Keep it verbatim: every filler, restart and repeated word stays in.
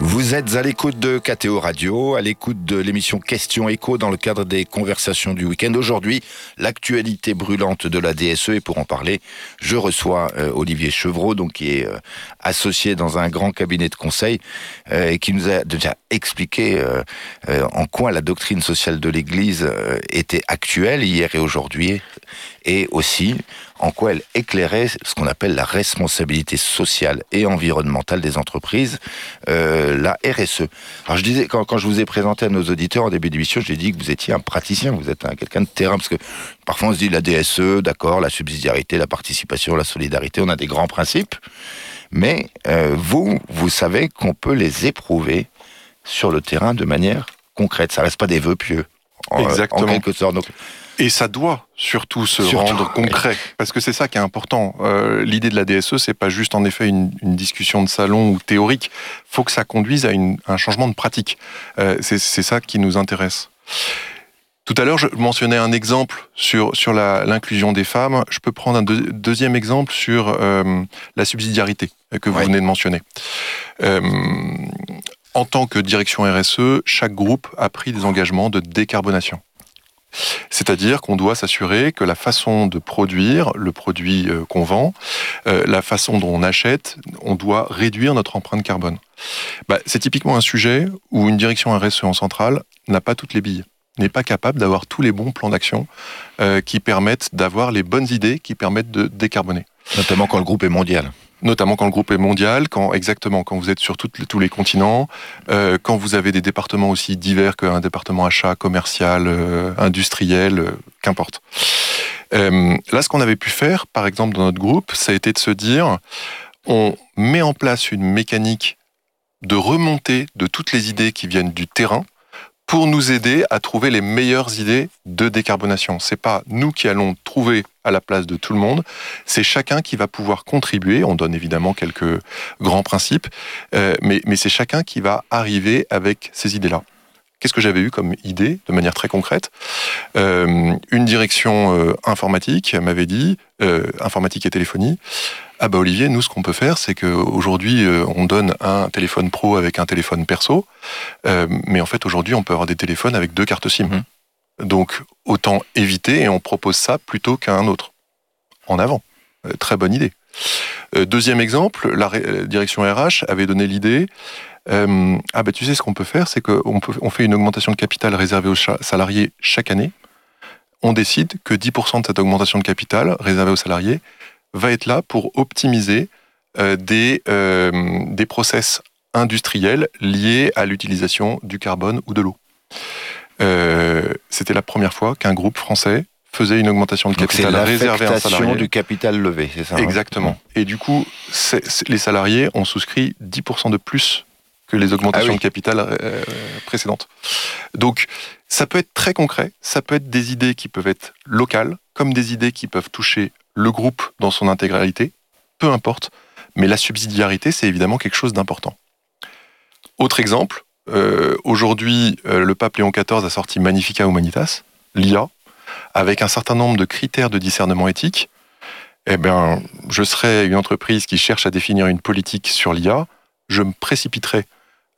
Vous êtes à l'écoute de K T O Radio, à l'écoute de l'émission Questions Écho dans le cadre des conversations du week-end. Aujourd'hui, l'actualité brûlante de la D S E, et pour en parler, je reçois euh, Olivier Chevreau, donc qui est euh, associé dans un grand cabinet de conseil euh, et qui nous a déjà expliqué euh, euh, en quoi la doctrine sociale de l'Église euh, était actuelle hier et aujourd'hui, et aussi en quoi elle éclairait ce qu'on appelle la responsabilité sociale et environnementale des entreprises, euh, la R S E. Alors je disais, quand, quand je vous ai présenté à nos auditeurs en début d'émission, j'ai dit que vous étiez un praticien, vous êtes un, quelqu'un de terrain, parce que parfois on se dit la D S E, d'accord, la subsidiarité, la participation, la solidarité, on a des grands principes, mais euh, vous, vous savez qu'on peut les éprouver sur le terrain de manière concrète. Ça reste pas des vœux pieux, en, Exactement. en quelque sorte. Donc, Et ça doit surtout se Surtout, rendre concret, parce que c'est ça qui est important. Euh, l'idée de la D S E, c'est pas juste en effet une, une discussion de salon ou théorique. Faut que ça conduise à, une, à un changement de pratique. Euh, c'est, c'est ça qui nous intéresse. Tout à l'heure, je mentionnais un exemple sur, sur la, l'inclusion des femmes. Je peux prendre un deux, deuxième exemple sur euh, la subsidiarité que vous ouais. venez de mentionner. Euh, en tant que direction R S E, chaque groupe a pris des engagements de décarbonation. C'est-à-dire qu'on doit s'assurer que la façon de produire le produit euh, qu'on vend, euh, la façon dont on achète, on doit réduire notre empreinte carbone. Bah, c'est typiquement un sujet où une direction R S E en centrale n'a pas toutes les billes, n'est pas capable d'avoir tous les bons plans d'action euh, qui permettent d'avoir les bonnes idées qui permettent de décarboner. Notamment quand le groupe est mondial. Notamment quand le groupe est mondial, quand exactement quand vous êtes sur toutes, tous les continents, euh, quand vous avez des départements aussi divers qu'un département achat, commercial, euh, industriel, euh, qu'importe. Euh, là, ce qu'on avait pu faire, par exemple dans notre groupe, ça a été de se dire, on met en place une mécanique de remontée de toutes les idées qui viennent du terrain pour nous aider à trouver les meilleures idées de décarbonation. C'est pas nous qui allons trouver à la place de tout le monde, c'est chacun qui va pouvoir contribuer. On donne évidemment quelques grands principes, euh, mais, mais c'est chacun qui va arriver avec ces idées-là. Qu'est-ce que j'avais eu comme idée, de manière très concrète ? euh, Une direction euh, informatique m'avait dit, euh, informatique et téléphonie, ah bah Olivier, nous ce qu'on peut faire, c'est qu'aujourd'hui euh, on donne un téléphone pro avec un téléphone perso, euh, mais en fait aujourd'hui on peut avoir des téléphones avec deux cartes SIM. Mmh. Donc autant éviter et on propose ça plutôt qu'un autre. En avant, euh, très bonne idée. Euh, deuxième exemple, la ré- direction R H avait donné l'idée, euh, ah bah tu sais ce qu'on peut faire, c'est qu'on peut, on fait une augmentation de capital réservée aux cha- salariés chaque année. On décide que dix pour cent de cette augmentation de capital réservée aux salariés va être là pour optimiser euh, des, euh, des process industriels liés à l'utilisation du carbone ou de l'eau. Euh, c'était la première fois qu'un groupe français faisait une augmentation de capital réservée à un salarié. Du capital levé, c'est ça? Exactement. Hein. Et du coup, c'est, c'est, les salariés ont souscrit dix pour cent de plus que les augmentations ah oui. de capital euh, précédentes. Donc, ça peut être très concret, ça peut être des idées qui peuvent être locales, comme des idées qui peuvent toucher le groupe dans son intégralité, peu importe, mais la subsidiarité, c'est évidemment quelque chose d'important. Autre exemple, euh, aujourd'hui, euh, le pape Léon quatorze a sorti Magnificat Humanitas, l'I A, avec un certain nombre de critères de discernement éthique. Eh bien, je serais une entreprise qui cherche à définir une politique sur l'I A, je me précipiterais